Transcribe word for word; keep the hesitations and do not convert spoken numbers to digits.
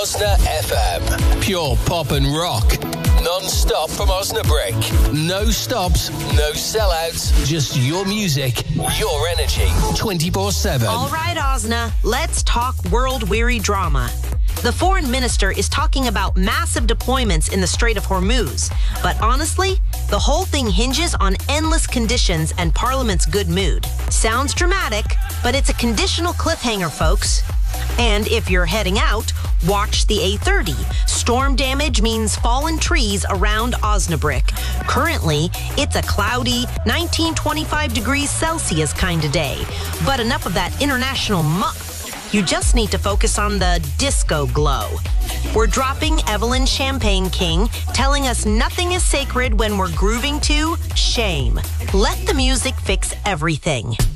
Osna F M. Pure pop and rock. Non-stop from Osnabrück. No stops, no sellouts. Just your music, your energy. twenty-four seven. All right, Osna. Let's talk world-weary drama. The foreign minister is talking about massive deployments in the Strait of Hormuz. But honestly, the whole thing hinges on endless conditions and Parliament's good mood. Sounds dramatic, but it's a conditional cliffhanger, folks. And if you're heading out, watch the A thirty. Storm damage means fallen trees around Osnabrück. Currently, it's a cloudy, nineteen twenty-five degrees Celsius kind of day. But enough of that international muck. You just need to focus on the disco glow. We're dropping Evelyn Champagne King, telling us nothing is sacred when we're grooving to Shame. Let the music fix everything.